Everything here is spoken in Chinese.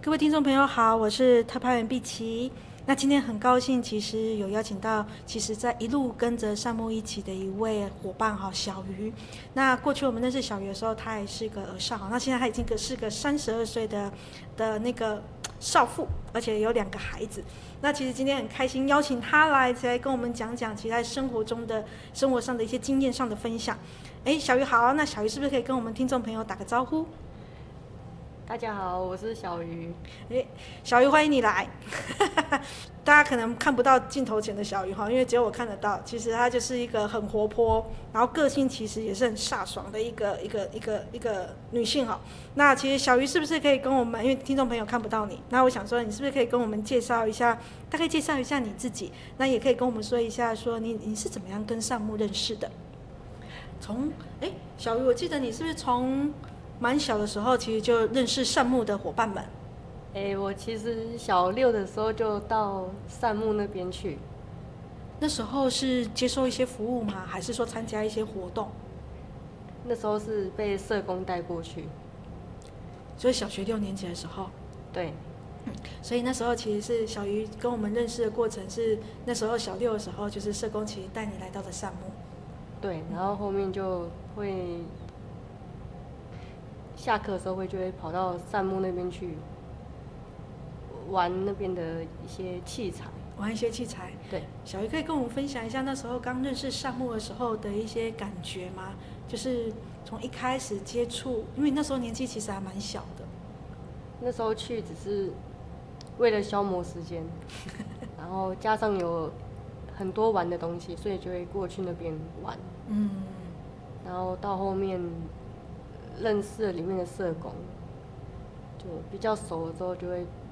各位听众朋友好，我是特派员碧琪。那今天很高兴，其实有邀请到，其实在一路跟着善牧一起的一位伙伴哈，小鱼。那过去我们认识小鱼的时候，他还是个儿少，那现在他已经是个32岁的那个少妇，而且有2个孩子。那其实今天很开心邀请他来跟我们讲讲，其实在生活上的一些经验上的分享。小鱼好，那小鱼是不是可以跟我们听众朋友打个招呼？ 大家好，我是小鱼。 小鱼，欢迎你来。大家可能看不到镜头前的小鱼哈，因为只有我看得到。其实她就是一个很活泼，然后个性其实也是很飒爽的一个女性哈。那其实小鱼是不是可以跟我们，因为听众朋友看不到你，那我想说你是不是可以跟我们大概介绍一下你自己？那也可以跟我们说一下，说你是怎么样跟善牧认识的？小鱼，我记得你是不是从蛮小的时候，其实就认识善牧的伙伴们？ 我其实小6的时候就到善牧那边去。 那时候是接受一些服务吗？还是说参加一些活动？ 那时候是被社工带过去。 所以小学6年级的时候。 对。 所以那时候其实是小鱼跟我们认识的过程是那时候小6的时候，就是社工其实带你来到了善牧。 对，然后后面就会下课的时候就会跑到善牧那边去玩那边的一些器材。 对，小鱼可以跟我们分享一下那时候刚认识善牧的时候的一些感觉吗？就是从一开始接触，因为那时候年纪其实还蛮小的。 那时候去只是为了消磨时间，然后加上有很多玩的东西，所以就会过去那边玩。然后到后面认识了里面的社工，就比较熟了之后，就会